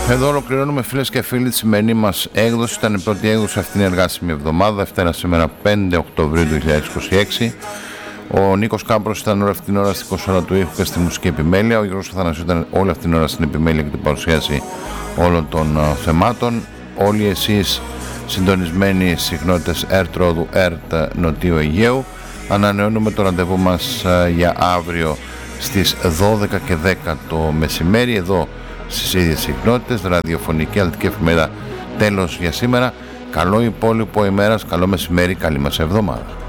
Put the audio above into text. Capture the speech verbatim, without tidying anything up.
Εδώ ολοκληρώνουμε, φίλες και φίλοι, τη σημερινή μας έκδοση. Ήταν η πρώτη έκδοση αυτήν την εργάσιμη εβδομάδα, Δευτέρα σήμερα πέντε Οκτωβρίου δύο χιλιάδες είκοσι έξι. Ο Νίκος Κάμπρος ήταν όλη αυτή την ώρα στην κονσόλα του ήχου και στη μουσική επιμέλεια. Ο Γιώργος Αθανασίου ήταν όλη αυτή την ώρα στην επιμέλεια και την παρουσίαση όλων των uh, θεμάτων. Όλοι εσείς συντονισμένοι στις συχνότητες ΕΡΤ Ρόδου, ΕΡΤ Νοτίου Αιγαίου. Ανανεώνουμε το ραντεβού μας uh, για αύριο στις δώδεκα και δέκα το μεσημέρι, εδώ στις ίδιες συχνότητες, ραδιοφωνική Αλτική Εφημερίδα. Τέλος για σήμερα. Καλό υπόλοιπο ημέρας, καλό μεσημέρι, καλή μας εβδομάδα.